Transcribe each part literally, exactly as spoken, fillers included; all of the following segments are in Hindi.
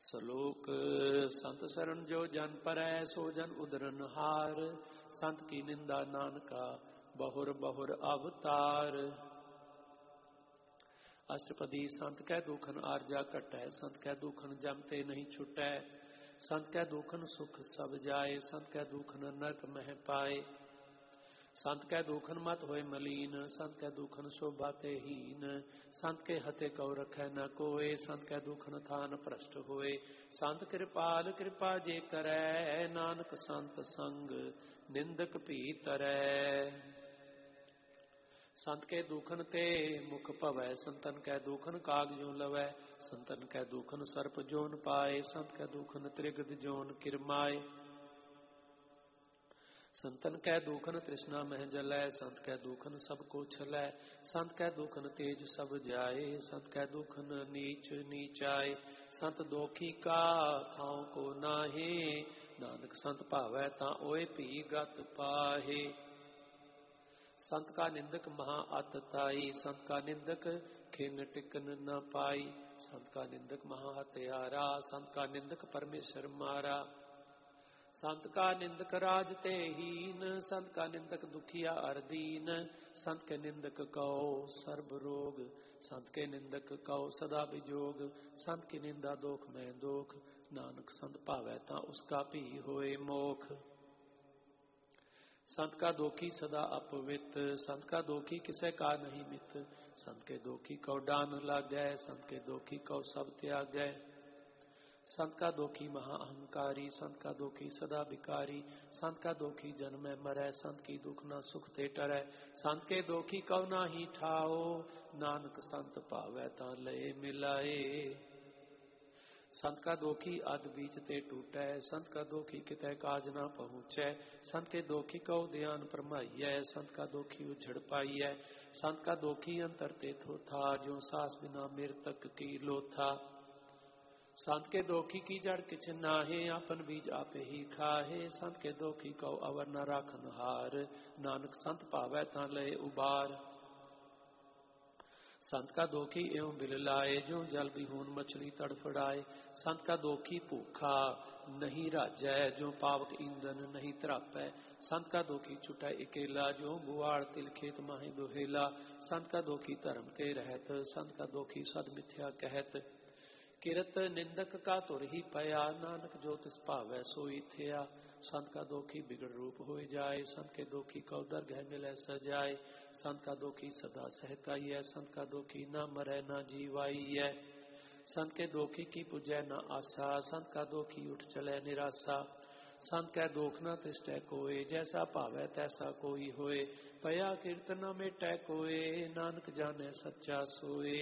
सलोक संत शरण जो जन परੈ सो जन उदरन हार। संत की निंदा नानका बहुर बहुर अवतार। अष्टपदी संत कै दुखन आरजा कटै। संत कै दुखन जमते नहीं छुटै। संत कै दुखन सुख सब जाए। संत कै दुखन नरक मह पाए। संत कै दुखन मत होए मलीन। संत कै दुखन शोभा ते हीन। संत के हथे कौ रखै न कोय। संत कै दुखन थान भ्रष्ट होए। संत कृपाल कृपा जे करै। नानक संत संग निंदक भी तरै। संत के दुखन ते मुख भवै। संतन कै दुखन काग जो लवै। संतन कै दुखन सर्प जोन पाए। संत कै दुखन त्रिगद जोन किरमाए। संतन कै दुखन तृष्णा मह जलै। संत कै दुखन सब को छलै। संत कै दुखन तेज सब जाए। संत कै दुखन नीच नीचाए। संत दोखी का थाव को नाहे। नानक संत भावै तां ओए भी गत पाहे। संत का निंदक महा अतताई। संत का निंदक खिन टिकन न पाई। संत का निंदक महा हत्यारा। संत का निंदक परमेश्वर मारा। संत का निंदक राज ते हीन। संत का निंदक दुखिया अरदीन। संत के निंदक कौ सर्ब रोग। संत के निंदक कौ सदा विजोग। संत की निंदा दोख में दोख। नानक संत भावै तां उसका भी होए मोख। संत का दोखी सदा अपवित। संत का दोखी किसे का नहीं मित। संत के दोखी कौ डान लागै। संत के दोखी कौ सब त्यागै। संत का दोखी महा अहंकारी। संत का दोखी सदा विकारी। संत का दोखी जन्म मरै। संत की दुख न सुख ते टरै। संत के दोखी कौ नाही ठाओ। नानक संत भावै तां लय मिलाए। संत का दोखी अध बीच ते टूटै। संत का दोखी कितै काज न पहुँचै। संत के दोखी कौ ध्यान परमाइयै। संत का दोखी उझड़ पाइयै। संत का दोखी अंतर ते थोथा। जो सास बिना मृतक की लोथा। संत के दोखी की जड़ किछ नाहे। आपन बीज आपे ही खाहे। संत के दोखी कौ अवर न राखन हार। नानक संत भावै तां लय उबार। संत का दोखी एवं बिल लाए। जो जल बिहून मछली तड़फड़ाए। संत का दोखी भूखा नहीं राजै। जो पावक ईंधन नहीं तरापै। संत का दोखी छुटै अकेला। जो बुआड़ तिल खेत माहे दुहेला। संत का दोखी धर्म ते रहत। संत का दोखी सद मिथ्या कहत। किरत निंदक का तुर ही पया। नानक जो तिस भावै सोई थिया। संत का दोखी बिगड़ रूप होए जाए। संत के दोखी कौ दरगह मिलै सजाए। संत का दोखी सदा सहताई है। संत का दोखी न मरै न जीवाई है। संत के दोखी की पुजै न आशा। संत का दोखी उठ चलै निराशा। संत कै दोख न तिष्ठै कोय। जैसा भावै तैसा कोई होए। पया कीर्तन न मेटै कोय। नानक जानै सच्चा सोए।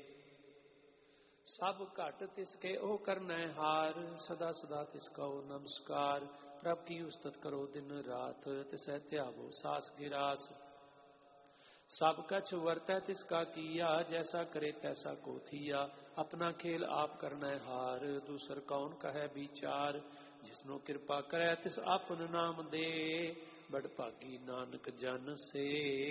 सब घट तिसके ओ करनै हार। सदा सदा तिसका ओ नमस्कार। प्रभ की उस्तत करो दिन रात। तिसै त्यागो सास गिरास। सब कछ वर्तै तिसका किया। जैसा करे तैसा को थिया। अपना खेल आप करनै हार। दूसर कौन कहे विचार। जिसनो कृपा करै तिस आपन नाम दे। बड़ भागी नानक जन से।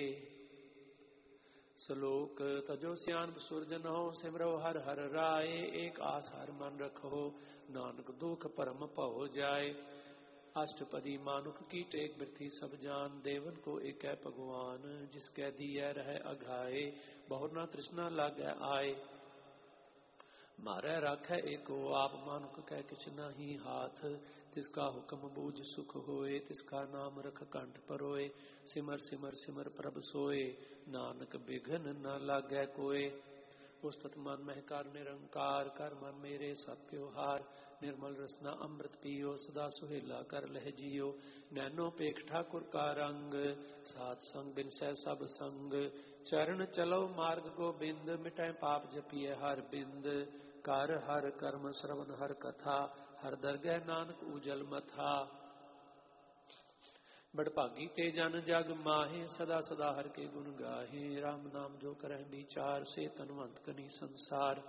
सलोक तजो सियान सुरजन हो। सिमरो हर हर राय। एक आस हर मन रखो। नानक दुख परम भव जाए। अष्टपदी मानुख की टेक बिरथी सब जान। देवन को एक है भगवान। जिसकै दियै रहे अघाए। बहुर न तृष्णा लागै आए। मारै राखै एको आप। मानुख कै किछ नहीं हाथ। तिसका हुक्म बूझ सुख होए। तिसका नाम रख कंठ परोए। सिमर सिमर सिमर प्रभ सोए। नानक बिघन न लागै कोय। उस्तत मन मह कर निरंकार। कर मन मेरे सब त्योहार। निर्मल रसना अमृत पियो। सदा सुहेला कर लह जियो। नैनो पेख ठाकुर का रंग। सात संग बिनसै सब संग। चरण चलो मार्ग गोबिंद। मिटै पाप जपिए हर बिंद। कर हर कर्म श्रवण हर कथा। हर दरगह नानक उजल मथा। बड़ भागी ते जन जग माहे। सदा सदा हर के गुण गाहे। राम नाम जो करह विचार। से तनवंत कनी संसार।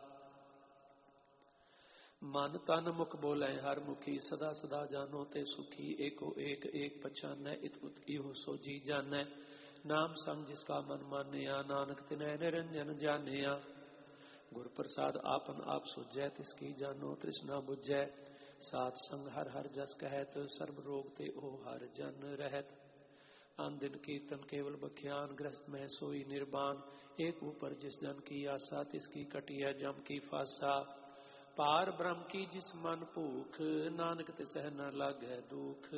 मन तन मुख बोलै हर मुखी। सदा सदा जानो ते सुखी। एको एक एक पछानै। इत उत इहो सोजी जानै। नाम संग जिसका मन मानिया। नानक तिनै निरंजन जानिया। गुर प्रसाद आपन आप सुझै, तिसकी जानो तृष्णा बुझै। सात संग हर हर जस कहत, सर्ब रोग ते ओ हर जन रहत। आन दिन कीर्तन केवल बख्यान, गृहस्थ में सोई निर्बान। एक ऊपर जिस जन की आशा, तिसकी कटिया जम की फासा। पार ब्रह्म की जिस मन भूख, नानक तिसह न लागै दुख।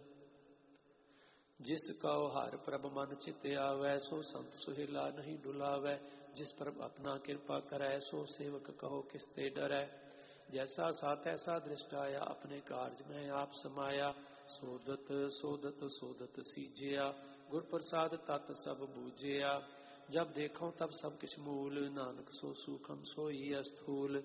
जिस कौ हर प्रभ मन चित आवै, सो संत सुहेला नहीं डुलावै। जिस प्रभ अपना कृपा करै, सो सेवक कहो किसते डरै। जैसा सा तैसा दृष्टाया, अपने कार्य में आप समाया। सोदत सोदत सोदत सीजिया, गुर प्रसाद तत् सब बूझिया। जब देखो तब सब किछ मूल, नानक सो सूखम सोई अस्थूल।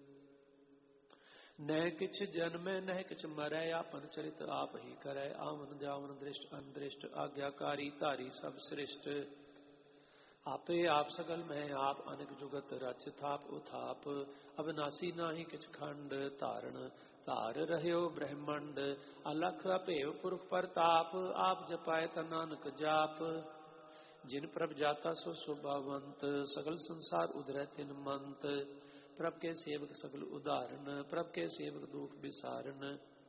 न किछ जन्मै न किछ मरै, आपन चरित आप ही करै। आवन जावन दृष्ट अनदृष्ट, आज्ञाकारी धारी सब सृष्ट। आपे आप सगल में आप, अनेक जुगत रच थाप उथाप। अविनाशी नाही किछ खंड, धारण धार रहयो ब्रह्मंड। अलख अपेव पुरख परताप, आप जपाए ता नानक जाप। जिन प्रभ जाता सो शोभावंत, सगल संसार उधरै तिन मंत। प्रभ के सेवक सगल उदाहरण, प्रभ के सेवक दुख विसारण।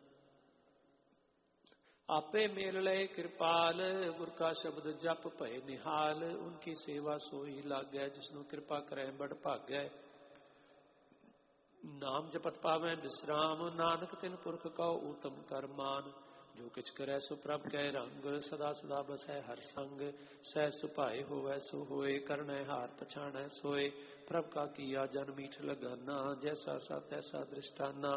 आपे मेल लय कृपाल, गुर का शब्द जप भय निहाल। उनकी सेवा सोई लागै, जिसनु कृपा करै बड़ भागै। नाम जपत पावै विश्राम, नानक तिन पुरख कौ उत्तम कर मान। जो किछ करै सो प्रभ कै रंग, सदा सदा बसै हर संग। सह सुभाए होवै सो होए, करनै हार पछाणै सोए। प्रभ का किया जन मीठ लगाना, जैसा सा तैसा दृष्टाना।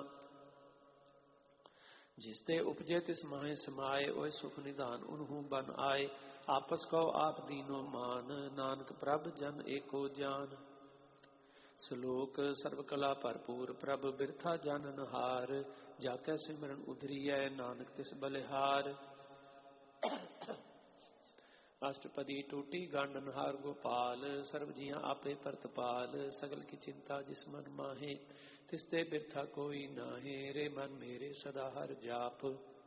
जिसते उपजे तिस माहे समाए, ओए सुख निधान उन्हु बन आए। आपस कौ आप दीनो मान, नानक प्रभ जन एको जान। श्लोक सर्व कला भरपूर, प्रभ बिरथा जाननहार। जाकै सिमरन उधरियै, नानक तिस बलिहार। अष्टपदी टूटी गांडनहार गोपाल, सर्व जिया आपे परतपाल। सगल की चिंता जिस मन माहे, तिसते बिरथा कोई नाहे। रे मन मेरे सदा हर जाप।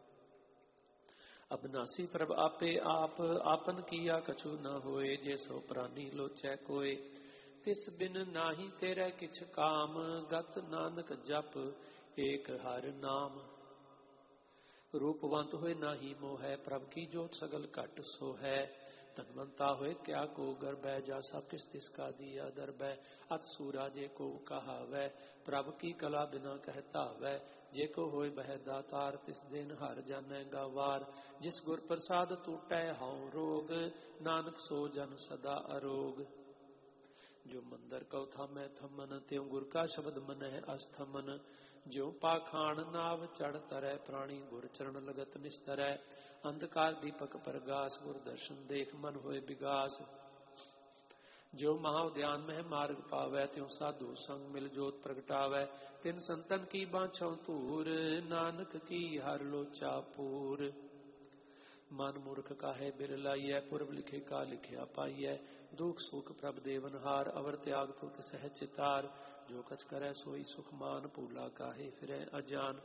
अबनासी प्रभ आपे आप, आपन किया कछु न होए। जे सो प्राणी लोचै कोय, तिस बिन नाही तेरे किछ काम। गत नानक जप एक हर नाम। रूपवंत होए नाही मोहै, प्रभ की जोत सगल घट सो है। धनवंता होए क्या को गर्भ, जा सब किस तिसका दिया दरबै। अत सूरा जे को कहावै, प्रभ की कला बिना कहता वै। जे को होए बह दातार, तिस दिन हर जानै गवार। जिस गुर प्रसाद टूटै हਉ रोग, नानक सो जन सदा अरोग। जो मंदर कौ थामै थमन, त्यों गुर का शब्द मनह अस्थमन। ज्यों पाखाण नाव चढ़ तरै, प्राणी गुर चरण लगत निस्तरै। अंधकार दीपक प्रगास, गुर दर्शन देख मन होए विगास। जो महाउद्यान में मार्ग पावै, त्यों साधु संग मिल जोत प्रगटावै। तिन संतन की बाँछौ तूर, नानक की हर लोचा पूर। मन मूर्ख काहे बिरलाइयै, पूर्व लिखे का लिखिया पाइयै। दुख सुख प्रभ देवनहार, अवर त्याग तो तिसह चितार। जो कछ करै सोई सुख मान, भूला काहे फिरै अजान।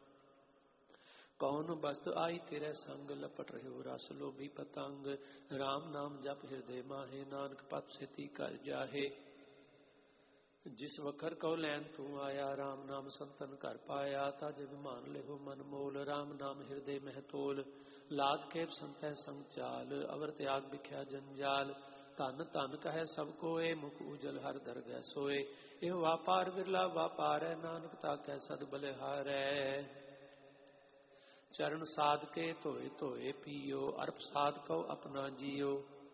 कौन बस्त आई तेरे संग, लपट रह्यो रस लोभी पतंग। राम नाम जप हृदय माहे, नानक पत सेती कर जाहे। जिस वखर कौ लैन तू आया, राम नाम संतन कर पाया। ता जग मान लेहो मन मोल, राम नाम हृदय मह तोल। लाद खेप संतह संग चाल, अवर त्याग बिख्या जंजाल। धन धन कहे सब कोय, मुख उजल हर दरगह सोए। एह व्यापार बिरला व्यापार है, नानक ताकै सद बलिहारै। चरण साध के धोए धोए पियो, अर्प साध कौ अपना जियो।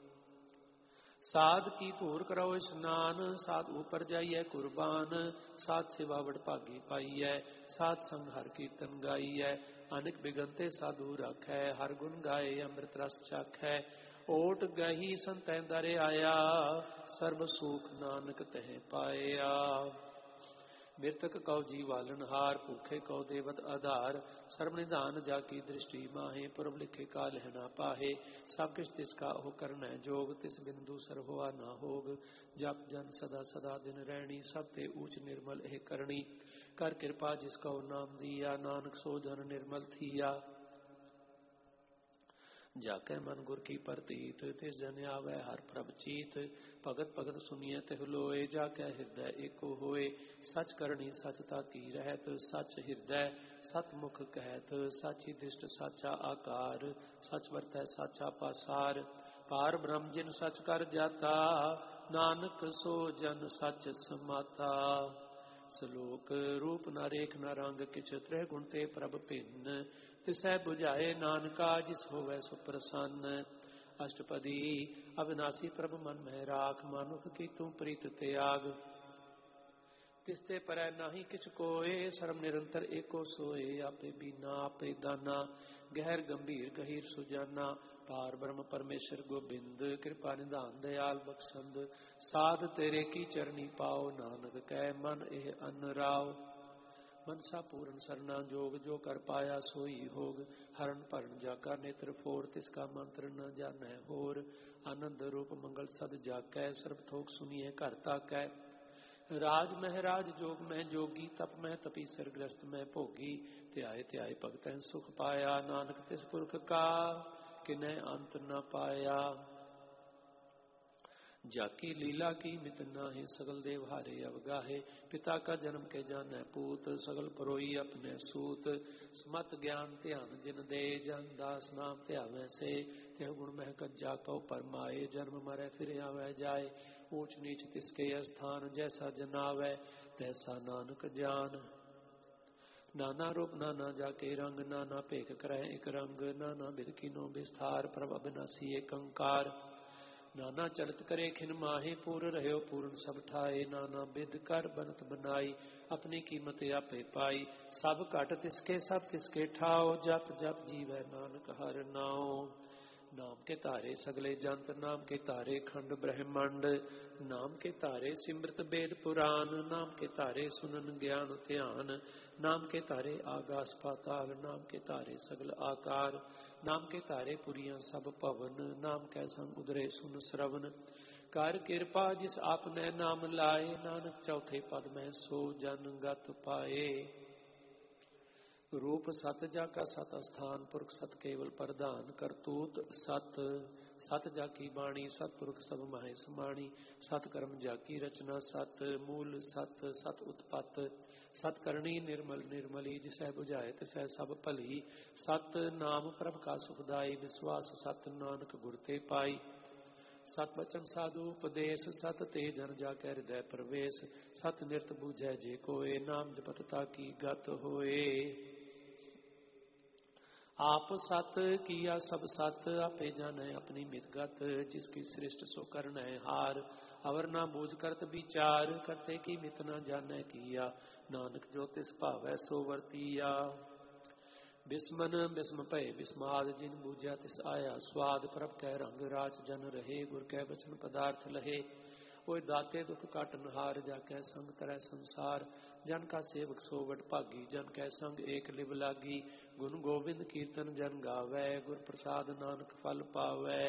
साध की धूर करो स्नान, साध ऊपर जाइए कुर्बान। साध सेवा बड़ भागी पाइयै, साध संग हर कीर्तन गाइयै। अनेक बिगंते साधु रखै, हर गुण गाए अमृत रस चाखै। ओट गही संतै दर आया, सर्ब सुख नानक तह पाया। मृतक कौ जीवालनहार, भूखे कौ देवत आधार। सर्व निधान जाकी दृष्टि माहे, पूर्व लिखे का लहना पाहे। सब किछ तिसका हो करनै जोग, तिस बिन दूसर होआ ना होग। जप जन सदा सदा दिन रहनी, सब ते ऊच निर्मल एह करनी। कर कृपा जिसको नाम दिया, नानक सो जन निर्मल थिया। जाकै मन गुर की परतीत, तिस जन आवै हर प्रभ चीत। भगत भगत सुनिए तिह लोए, जाकै हृदय एको होए। सच करनी सच ताकी रहत, सच हृदय सतमुख कहत। साची दृष्ट साचा आकार, सच वरतै साचा पासार। पार ब्रह्म जिन सच कर जाता, नानक सो जन सच समाता। सलोक रूप न रेख न रंग, किछ त्रह गुण ते प्रभ भिन्न। तिसै बुझाए नानका, जिस होवै सो प्रसन्न। अष्टपदी अविनाशी प्रभ मन में राख, मानुख की तू प्रीत त्याग। तिसते परै नाही किछ कोय, सर्व निरंतर एको सोए। आपे बीना आपे दाना, गहर गंभीर गहीर सुजाना। पार ब्रह्म परमेश्वर गोबिंद, कृपा निधान दयाल बख्शंद। साध तेरे की चरनी पाओ, नानक कह मन एह अन्न राव। मनसा पूर्ण सरना जोग, जो कर पाया सोई होग। हरण भरण जाका नेत्र फोड़, तिसका मंत्र न जानै होर। आनंद रूप मंगल सद जाकै, सर्ब थोक सुनिए घर ताकै। राज महराज जोग में जोगी, तप में तपी सरग्रस्त में भोगी। ध्याय ध्याय भगतैन सुख पाया, नानक तिस पुरख का किनै अंत न पाया। जाकी लीला की मित नाहि, सगल देव हारे अवगाहे। पिता का जन्म के जानै पूत, सगल परोई अपने सूत। समत ज्ञान ध्यान जिन दे, जन दास नाम ध्यावै से। त्यह गुण मह कज्जा कौ परमाए, जन्म मरै फिर आवै जाए। ऊंच नीच तिसके स्थान, जैसा जनावै तैसा नानक जान। नाना रूप नाना जाके रंग, नाना भेख करੈ एक रंग। नाना बिध कीनो विस्तार, प्रभ अविनाशी एक अंकार। नाना चलत करे खिन माहे, पूर रहयो पूर्ण सब ठाए। नाना बिध कर बनत बनाई, अपनी कीमत आपे पाई। सब घट तिसके सब तिसके ठाओ, जप जप जीवै नानक हर नाओ। नाम के तारे सगले जंत, नाम के तारे खंड ब्रह्मांड। नाम के तारे सिमृत वेद पुराण, नाम के तारे सुनन ज्ञान ध्यान। नाम के तारे आकाश पाताल, नाम के तारे सगल आकार। नाम के तारे पुरियां सब भवन, नाम कै संग उदरे सुन श्रवण। कर कृपा जिस आपने नाम लाए, नानक चौथे पद में सो जन गत पाए। रूप सत जाका सत स्थान, पुरख सत केवल प्रधान। करतूत सत सत जाकी बाणी, सतपुरख सब माहे समाणी। सत कर्म जाकी रचना सत, मूल सत सत उत्पत। सत करणी निर्मल निर्मली, जिसै बुझाए तिसै सब भली। सत नाम प्रभ का सुखदाई, विश्वास सत नानक गुर ते पाई। सत बचन साधु उपदेश, सत ते जन जाकै हृदय प्रवेश। सत निरत बूझै जे कोय, नाम जपत ताकी गत होए। आप सत किया सब सत, आपे जानै अपनी मितगत। जिसकी सृष्ट सो करनै हार, अवर ना बूझ करत विचार। करते की मित न जानै किया, नानक जो तिस भावै सो वर्तिया। बिस्मन बिस्म भय बिस्माद, जिन बूझा तिस आया स्वाद। प्रभ कै रंग राच जन रहे, गुर कै बचन पदार्थ लहे। ओय दाते दुख काटन हार, जाकै संग तरह संसार। जन का सेवक सो वड भागी, जन कै संग एक लिव लागी। गुण गोविंद कीर्तन जन गावै, गुर प्रसाद नानक फल पावै।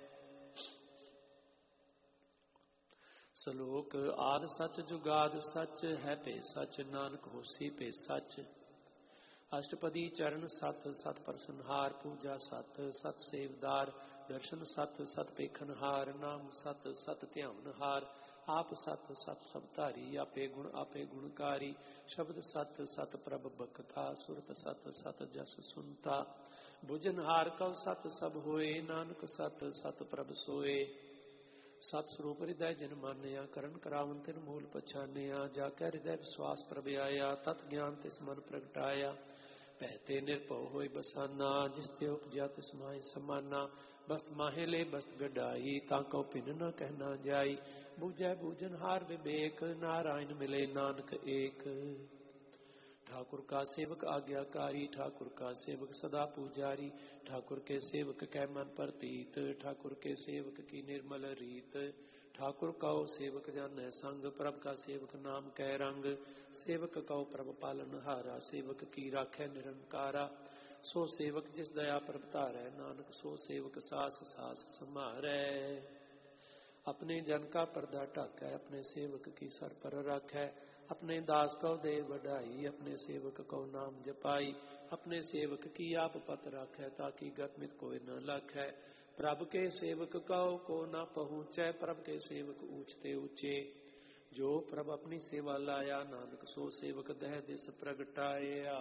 सलोक आद सच जुगाद सच, है पे सच नानक होसी पे सच। अष्टपदी चरण सत, सत परसनहार। पूजा सत, सत सेवदार। दर्शन सत, सत पेखनहार। नाम सत, सत ध्यानहार। आप सत, सत सब धारी। आपे गुण आपे गुणकारी। शब्द सत, सत प्रभ बखता। सुरत सत, सत जस सुनता। बुझनहार कव सत सब होए, नानक सत, सत प्रभ सोए। सत स्वरूप हृदय जिन मानिया, करण करावन तिन मूल पछानिया। जाकै हृदय विश्वास प्रभ आया, तत् ज्ञान तिस मन प्रगटाया। पहते निर्भव होय बसाना, जिस ते उपजा तिस माहि समाना। बस्त माहे ले बस्त गडाई, ताको भिन्न न कहना जाई। बूझै बूझनहार विवेक, नारायण मिले नानक एक। ठाकुर का सेवक आज्ञाकारी, ठाकुर का सेवक सदा पुजारी। ठाकुर के सेवक कै मन प्रतीत, ठाकुर के सेवक की निर्मल रीत। ठाकुर कौ सेवक जानै संग, प्रभ का सेवक नाम कै रंग। सेवक कौ प्रभ पालन हारा, सेवक की राखै निरंकारा। सो सेवक जिस दया प्रभ धारै, नानक सो सेवक सास सास समारै। अपने जन का पर्दा ढाकै, अपने सेवक की सर पर राखै। अपने दास को दे बढ़ाई, अपने सेवक को नाम जपाई। अपने सेवक की आप पत राखै, ताकि गतमित कोई न लखै। प्रभ के सेवक को को न पहुँचै, प्रभ के सेवक ऊंचते ऊंचे। जो प्रभ अपनी सेवा लाया, नानक सो सेवक दह दिस प्रगटाया।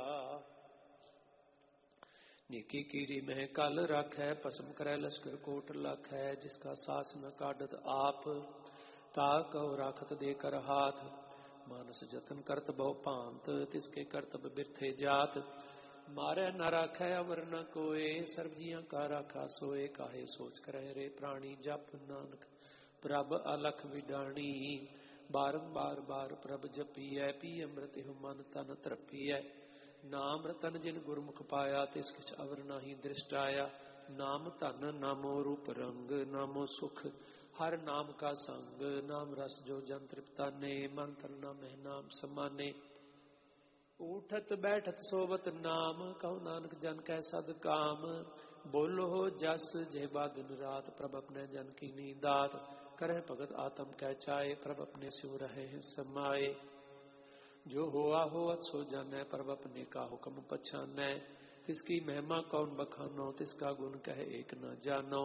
नीकी कीरी में कल रखै, पसम करे लश्कर कोट लखै। जिसका सास न काटत आप, ता कहो राखत देकर हाथ। मानस जतन करत बहु पांत, तिसके करतब बिरथे जात। मारे न राखै अवर न कोय, सर्व जियां का राखा सोए। काहे सोच करे रे प्राणी, जप नानक प्रभ अलख विडाणी। बारंबार बार प्रभ जपियै, पी अमृत हु मन तन तृपियै। नाम रतन जिन गुरमुख पाया, तिस किछ अवर नाही दृष्ट आया। नाम धन नामो रूप रंग, नामो सुख हर नाम का संग। नाम रस जो जन तृप्ताने, मन तन नाम है नाम समाने। उठत बैठत सोवत नाम, कहो नानक जन कै सद काम। बोलो हो जस जेबा दिन रात, प्रभ अपने जन की नींदात। करे भगत आत्म कै चाहे, प्रभ अपने स्यों रहे हैं समाये। जो होआ होवत सो जानै, प्रभ अपने का हुक्म पछानै। तिसकी महिमा कौन बखानो, तिसका गुण कह एक न जानो।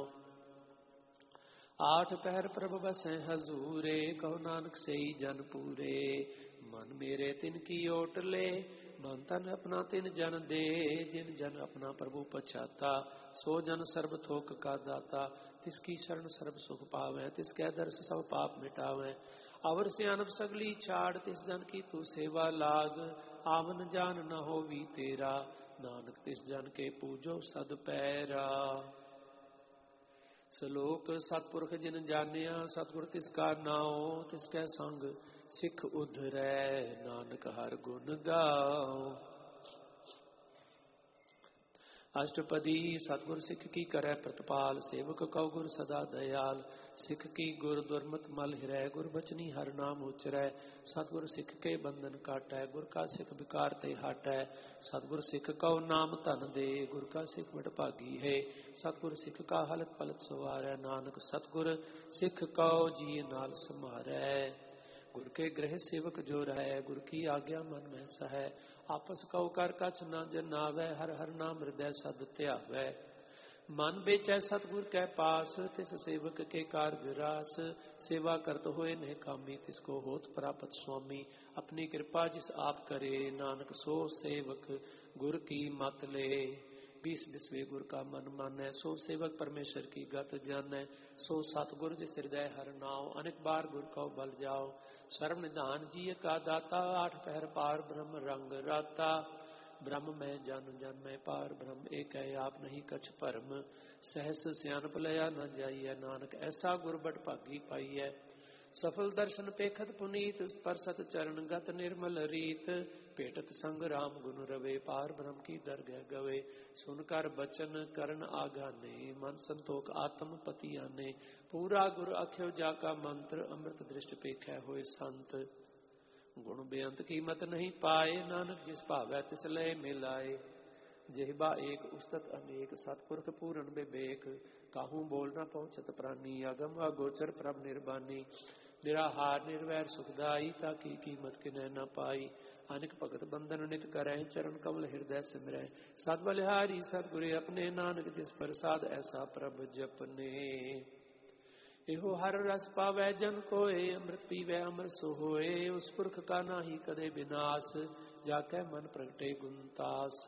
आठ पहर प्रभ बसै हजूरे, कहो नानक सेई जन पूरे। मन मेरे तिन की ओट ले, मन तन अपना तिन जन दे। जिन जन अपना प्रभु पछाता, सो जन सर्ब थोक का दाता। तिसकी शरण सर्ब सुख पावै, तिसकै दर्श सब पाप मिटावै। अवर सियानप सगली छाड़, तिस जन की तू सेवा लाग। आवन जान न होवी तेरा, नानक तिस जन के पूजो सद पैरा। सलोक सतपुरख जिन जानिया, सतगुर तिसका नाओ। तिसकै संग सिख उधरै, नानक हर गुण गाओ। अष्टपदी सतगुर सिख की करे प्रतिपाल, सेवक कौ गुर सदा दयाल। सिख की गुर दुर्मत मल हिरै, गुर बचनी हर नाम उचरै। सतगुर सिख के बंधन काटै, गुर का सिख विकार ते हटै। सतगुर सिख कौ नाम धन दे, गुर का सिख बड़ भागी है। सतगुर सिख का हलत पलत सवारै, नानक सतगुर सिख कौ जी नाल समारै। गुर के गृह सेवक जो रहै, गुर की आज्ञा मन में सहै। आपस कौ कर कछ न जनावै, हर हर नाम हृदय सद ध्यावै। मन बेचै सतगुर कै पास, तिस सेवक के कारज रास। सेवा करत होए ने कामी, तिसको होत प्राप्त स्वामी। अपनी कृपा जिस आप करे, नानक सो सेवक गुर की मत ले। बीस बिस्वे गुर का मन मानै, सो सेवक परमेश्वर की गत जानै। सो सतगुर जिस हृदय हर नाव, अनेक बार गुर को बल जाओ। सर्व निधान जी का दाता, आठ पहर पार ब्रह्म रंग राता। ब्रह्म में जन जन में पार ब्रह्म, एक है आप नहीं कछ भरम। सहस सियानप लया न जाइए, नानक ऐसा गुर बड़ भागी पाइयै। सफल दर्शन पेखत पुनीत, परसत चरण गत निर्मल रीत। भेटत संग राम गुण रवे, पार ब्रह्म की दरगह गवे। सुनकर बचन करण आगाने, मन संतोख आत्म पति आने। पूरा गुर अख्यो जाका मंत्र, अमृत दृष्ट पेखै होए संत। गुण बेअंत कीमत नहीं पाए, नानक जिस भावै तिस लय मिलाए। जेहबा एक उस्तत अनेक, सतपुरख पूरन विवेक। काहू बोल न पहुँचत प्राणी, अगम अगोचर प्रभ निर्बानी। निराहार निर्वैर सुखदाई, ताकी कीमत किनै न पाई। अनिक भगत बंधन नित करै, चरण कमल हृदय सिमरै। सद बलिहारी सतगुरे अपने, नानक जिस प्रसाद ऐसा प्रभ जपने। एहो हर रस पावै जन कोय, अमृत पीवै अमर सो होए। उस पुरख का नाही कदे विनाश, जाकै मन प्रगटे गुणतास।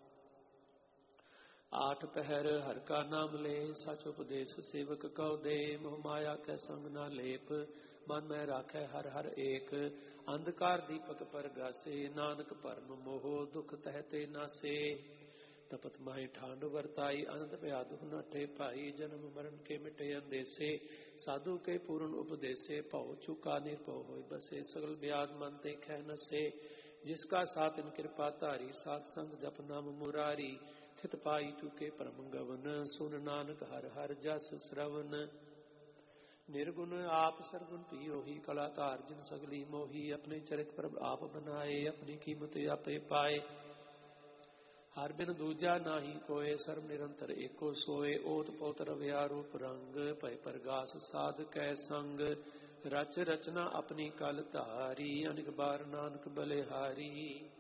आठ पहर हर का नाम ले, सच उपदेश सेवक कौ दे। मोह माया कै संग न लेप, मन में राखै हर हर एक। अंधकार दीपक परगासे, नानक परम मोह दुख तहते नासे। तपत माहि ठांड वर्ताई, अनंत भया दुख नाठे पाई। जन्म मरण के मिटे अंदेसे, साधु के पूर्ण उपदेसे। भव चुका निर्भव होय बसे, सगल ब्याध मन ते खै नसे। जिसका साथ इन कृपा धारी, साथ संग जप नाम मुरारी। थित पाई चुके परम गवन, सुन नानक हर हर जस श्रवण। निर्गुण आप सरगुण पियोही, कला तार जिन सगली मोही। अपने चरित प्रभ आप बनाए, अपनी कीमत आपे पाए। हर बिन दूजा नाही कोय, सर्व निरंतर एको सोए। ओत पोत रव्या रूप रंग, भय प्रगास साध कै संग। रच रचना अपनी कल धारी, अनिक बार नानक बलिहारी।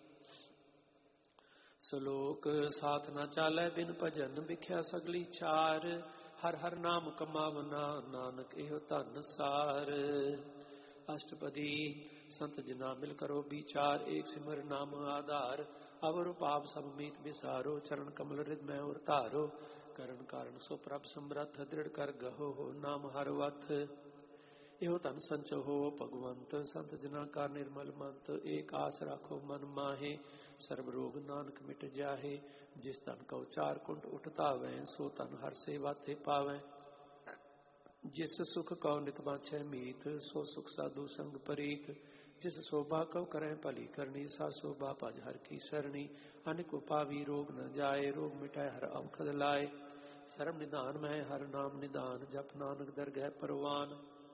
सलोक साथ न चालै बिन भजन, बिख्या सगली चार। हर हर नाम कमावना, नानक एहो धन सार। अष्टपदी संत जना मिल करो विचार, एक सिमर नाम आधार। अवर पाप सब मीत बिसारो, चरण कमल हृदय और तारो। करण कारण सो प्रभ समरथ, दृढ़ कर गहो नाम हर वथ। एहो धन संचो हो भगवंत, संत जना का निर्मल मंत। एक आस राखो मन माहे, सर्व रोग नानक मिट जाहे। जिस धन का उचार कुंठ उठतावै, सो धन हर सेवा ते पावै। जिस सुख कौ नित बाछै मीत, सो सुख साधु संग परीत। जिस शोभा कौ करें भली करनी, सा शोभा भज हर की सरणी। अनिक उपावी रोग न जाए, रोग मिटाए हर अवखद लाए। सरम निधान में हर नाम निधान, जप नानक दरगह परवान।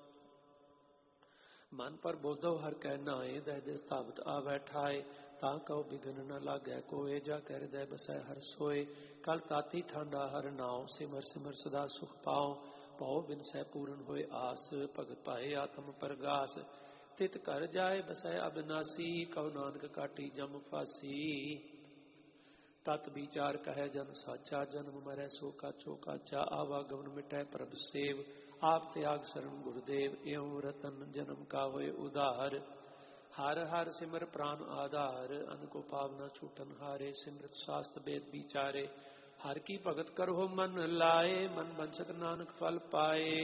मन पर बोधो हर कह नाए, दह दे स्थापित आवै ठाए। ता कहो बिघन न लागै कोय, जा कर हृदय बसै हर सोए। कल ताती ठांडा हर नाव, सिमर सिमर सदा सुख पाओ। पाओ बिन सह पूर्ण होए आस, भगत पाए आत्म परगास। तित कर जाए बसै अबिनासी, कहो नानक काटी जम फासी। तत विचार कहे जन साचा, जन्म मरै सो काचो काचा। आवागमन मिटै प्रभ सेव, आप त्याग शरण गुरुदेव। एवं रतन जन्म का होए उधार, हर हर सिमर प्राण आधार। अनको पावना छूटन हारे, सिमृत शास्त्र वेद विचारे। हर की भगत करो मन लाए, मन बंचत नानक फल पाए।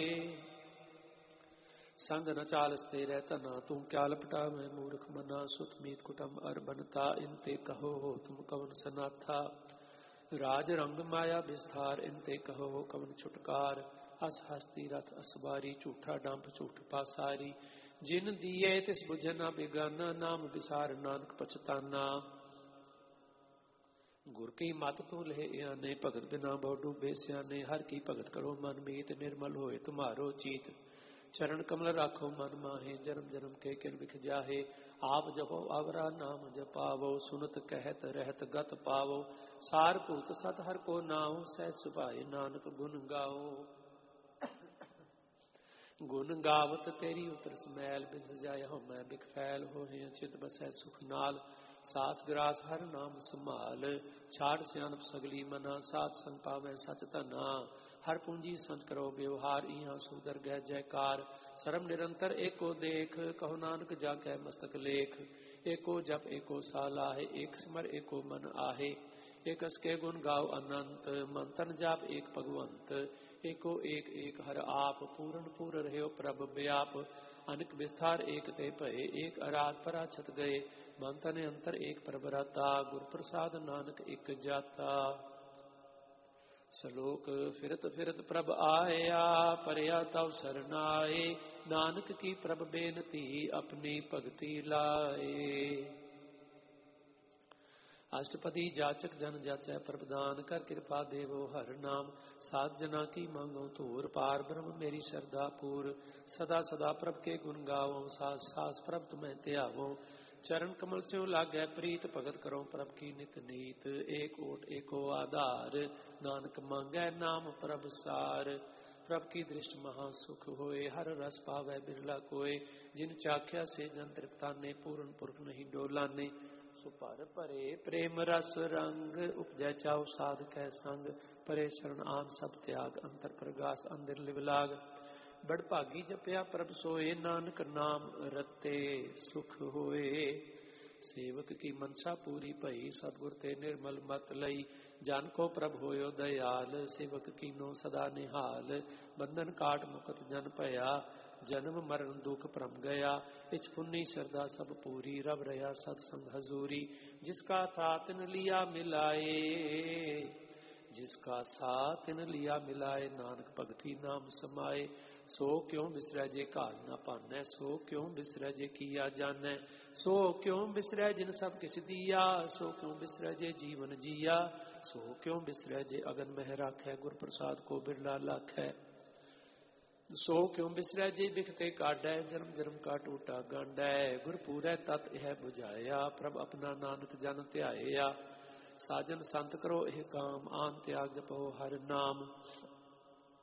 संग न चालसते रहता ना, तुम क्या लपटा मैं मूर्ख मना। सुत मीत कुटुम अर बनता, इनते कहो हो तुम कवन सनाथा। राज रंग माया विस्तार, इनते कहो हो कवन छुटकार। अस हस्ती रथ असवारी, झूठा डंप झूठ पासारी। जिन दिए तिस बुझे ना बेगाना, नाम विसार नानक पछताना। गुर की मत तू ले आने, भगत बिना बहु डूबे स्याने। हर की भगत करो मन मीत, निर्मल होए तुम्हारो चीत। चरण कमल राखो मन माहे, जन्म जन्म के किल बिख जाहे। आप जपो आवरा नाम जपावो, सुनत कहत रहत गत पावो। सार भूत सत हर को नाओ, सहज सुभाए नानक गुण गाओ। गुण गावत तेरी उतर समैल, बिस जाय हम मैं बिख फैल। होए चित बसै सुख नाल, सास ग्रास हर नाम संभाल। छाड़ सियानप सगली मना, सात संग पावै सच धना। हर पूंजी संत करो व्यवहार, इहाँ सुंदर गह जयकार। सरम निरंतर एको देख, कहो नानक जाकै मस्तक लेख। एको जप एको सालाहे, एक सिमर एको मन आहे। एकस के गुण गाओ अनंत, मंतन जाप एक भगवंत। एको एक एक हर आप, पूर्ण पूर्ण रहो प्रभ व्याप। अनिक विस्तार एक ते भये, एक अराध पराछत गए। मंतन अंतर एक प्रभराता, गुर प्रसाद नानक एक जाता। सलोक फिरत फिरत प्रभ आया, परया तव सरनाए। नानक की प्रभ बेनती, अपनी भगति लाए। अष्टपदी जाचक जन जाचै प्रभदान, कर कृपा देवो हर नाम। सात जना की मांगो तूर, पार ब्रह्म मेरी श्रद्धा पूर। सदा सदा प्रभ के गुण गावो, सास सास प्रभ तुम्हें त्यागो। चरण कमल से लागै प्रीत, भगत करो प्रभ की नित नीत। एक ओट एको आधार, नानक मांगै नाम प्रभ सार। प्रभ की दृष्टि महा सुख होए, हर रस पावै बिरला कोय। जिन चाख्या से जन तृप्ताने, पूर्ण पुरख नहीं डोलाने। सुपर परे प्रेम रस रंग, उपजै चाउ साध कै संग। परे शरण आन सब त्याग, अंतर प्रगास अंदर लिव लाग। बड़ भागी जपया प्रभ सोए, नानक नाम रते सुख होए। सेवक की मनसा पूरी भई, सतगुर ते निर्मल मत लई। जान को प्रभ होयो दयाल, सेवक कीनो सदा निहाल। बंधन काट मुकत जन भया, जन्म मरण दुख भ्रम गया। इच पुन्नी श्रद्धा सब पूरी, रब रहा सत्संग हजूरी। जिसका था तिन लिया मिलाए, जिसका साथ तिन लिया मिलाए। नानक भगति नाम समाए, सो क्यों बिसरै जे काल न पानै। सो क्यों बिसरै जे किया जानै। सो क्यों बिसरै जिन सब किछ दिया। सो क्यों बिसरै जे जीवन जिया। सो क्यों बिसरै जे अगन मह राखै। गुर प्रसाद को बिरला लाखै। सो क्यों बिसरै जे बिखते काढै। जन्म जन्म का टूटा गांडै। गुर पूरै तत यह बुझाया, प्रभ अपना नानक जन ध्याया। साजन संत करो एह काम, आन त्याग जपो हर नाम।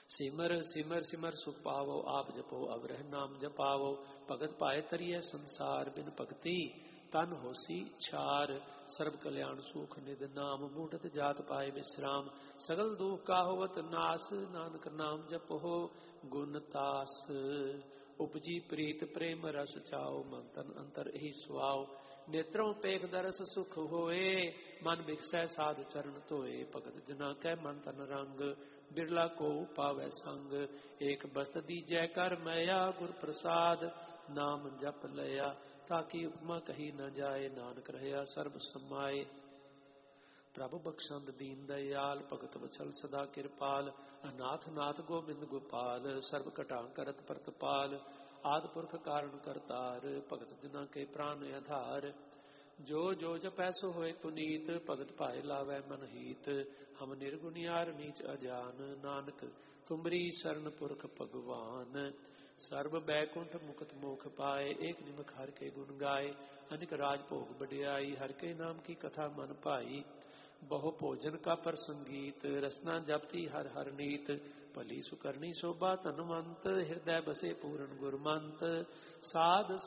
सिमर सिमर सिमर सुख पावो आप जपो अवरह नाम जपावो भगत पाए तरिय संसार बिन भगति तन होसी छार सर्व कल्याण सुख निध नाम मूढ़त जात पाए विश्राम सगल दुख का होवत नास नानक नाम जपो गुण तास उपजी प्रीत प्रेम रस चाओ मन तन अंतर ही सुआओ नेत्रों पेख दरस सुख होए मन बिकसै साध चरण धोए भगत जना कै मन तन रंग बिरला को पावै संग एक बस्त दीजै कर मैया गुर प्रसाद नाम जप लया ताकि उपमा कही न जाए नानक रहया सर्ब समाए प्रभु बख्शंद दीन दयाल भगत वचल सदा कृपाल अनाथ नाथ गोविंद गोपाल सर्व कटा करत परतपाल आदि पुरख कारण करतार भगत जना के प्राण आधार जो जो जपैसो होए पुनीत भगत पाए लावै मन हीत हम निर्गुणियार नीच अजान नानक तुमरी शरण पुरख भगवान सर्व बैकुंठ मुक्त मोख पाए एक निमक हर के गुण गाए अनिक राज भोग बढ़ियाई हर के नाम की कथा मन पाई बहु भोजन का प्रसंगीत रसना जपती हर हर नीत भली सुकरनी शोभा तनुमंत हृदय बसे पूर्ण गुरमंत साध